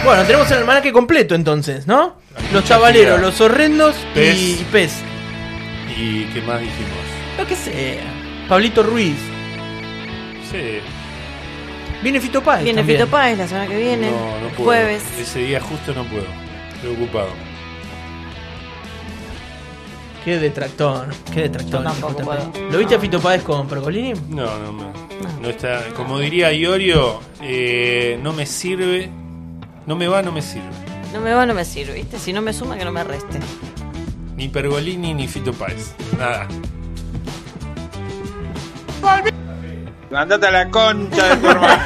Bueno, tenemos el almanaque completo entonces, ¿no? Los chavaleros, los horrendos y Pez. ¿Y qué más dijimos? Lo que sea. Pablito Ruiz. Sí. Viene Fito Páez. Viene también. Fito Páez la semana que viene. No puedo. Jueves. Ese día justo no puedo. Estoy ocupado. Qué detractor. Qué detractor. Yo tampoco puedo. ¿Lo viste a Fito Páez con Pergolini? No está. Como diría Iorio, no me sirve. No me va, no me sirve. No me va, no me sirve, ¿viste? Si no me suma, que no me reste. Ni Pergolini ni Fito Páez. Nada. Andate a la concha de tu hermano.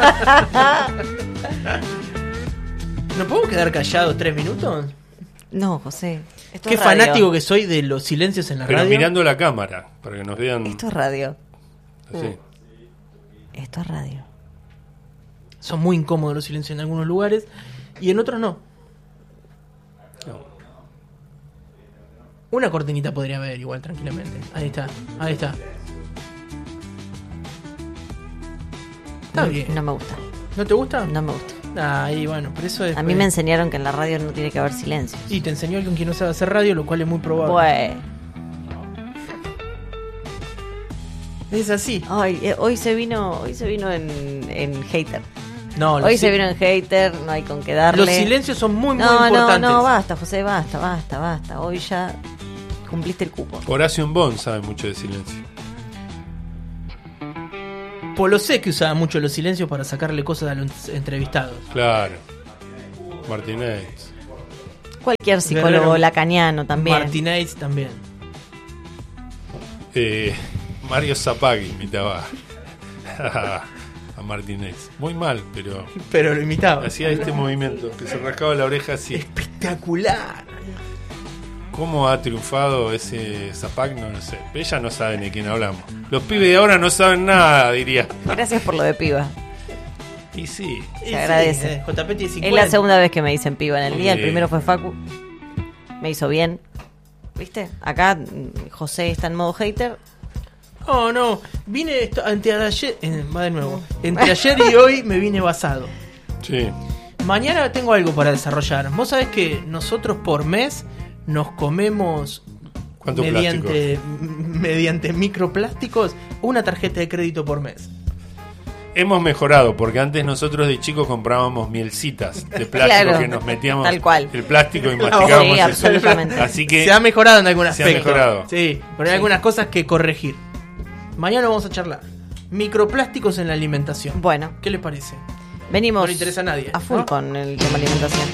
¿No puedo quedar callado 3 minutos? No, José. Esto Qué es radio. fanático que soy de los silencios en la Pero radio. mirando la cámara, para que nos vean. Esto es radio. Así. Esto es radio. Son muy incómodos los silencios en algunos lugares y en otros no. Una cortinita podría haber igual tranquilamente. Ahí está, ahí está. Está bien. No me gusta. ¿No te gusta? No me gusta. Ahí bueno, por eso después... A mí me enseñaron que en la radio no tiene que haber silencio. Y te enseñó alguien que no sabe hacer radio, lo cual es muy probable. Bueno. Es así. Ay, hoy se vino en hater. No, Hoy se vino en hater, no hay con qué darle. Los silencios son muy importantes. No, basta, José, basta. Hoy ya cumpliste el cupo. Horacio Bon sabe mucho de silencio. Polo sé que usaba mucho los silencios para sacarle cosas a los entrevistados. Claro. Martínez. Cualquier psicólogo Guerrero, lacaniano también. Martínez también. Mario Zapagui imitaba a Martínez. Muy mal, pero lo imitaba. Hacía este movimiento, que se rascaba la oreja así. Espectacular. ¿Cómo ha triunfado ese Zapag? No lo sé. Ella no sabe ni de quién hablamos. Los pibes de ahora no saben nada, diría. Gracias por lo de piba. Y sí. Se agradece. JP tiene 50. Es la segunda vez que me dicen piba en el día. El Sí. primero fue Facu. Me hizo bien. ¿Viste? Acá José está en modo hater. No. Vine ayer. Va de nuevo. Entre ayer y hoy me vine basado. Sí. Mañana tengo algo para desarrollar. Vos sabés que nosotros por mes nos comemos ¿Cuánto mediante microplásticos una tarjeta de crédito por mes. Hemos mejorado, porque antes nosotros de chicos comprábamos mielcitas de plástico Claro, que nos metíamos tal cual. el plástico y masticábamos Sí, eso. absolutamente. Así que Se ha mejorado en algún se ha aspecto. mejorado. Sí, pero hay algunas cosas que corregir. Mañana vamos a charlar. Microplásticos en la alimentación. Bueno, ¿Qué les parece? venimos No le interesa a nadie, a full ¿no? con el tema alimentación.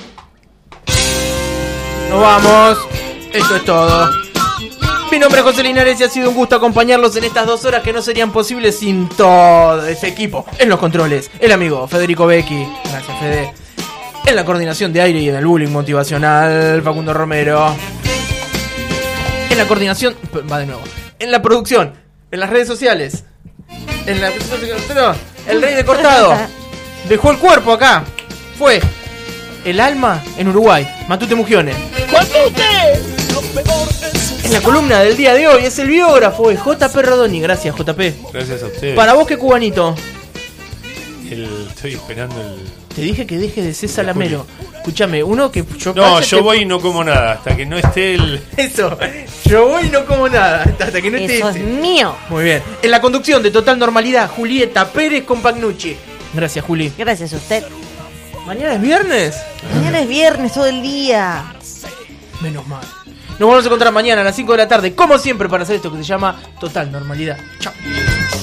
Nos vamos. Esto es todo. Mi nombre es José Linares y ha sido un gusto acompañarlos en estas 2 horas que no serían posibles sin todo ese equipo. En los controles, el amigo Federico Becchi. Gracias, Fede. En la coordinación de aire y en el bullying motivacional, Facundo Romero. En la coordinación... Va de nuevo. En la producción, en las redes sociales. En la... El rey de cortado. Dejó el cuerpo acá. Fue el alma en Uruguay. Matute Mugione. En la columna del día de hoy es el biógrafo de JP Rodoni. Gracias, JP. gracias a ustedes. Para vos, ¿qué cubanito? Estoy esperando el... Te dije que deje de ser salamero. Escúchame, uno que yo... No, yo voy y no como nada hasta que no esté el... Eso, yo voy y no como nada hasta que no esté Eso es ese. mío. Muy bien. En la conducción de Total Normalidad, Julieta Pérez con Pagnucci. Gracias, Juli. Gracias a usted. ¿Mañana es viernes? Mañana es viernes todo el día. Menos mal. Nos vamos a encontrar mañana a las 5 de la tarde, como siempre, para hacer esto que se llama Total Normalidad. Chao.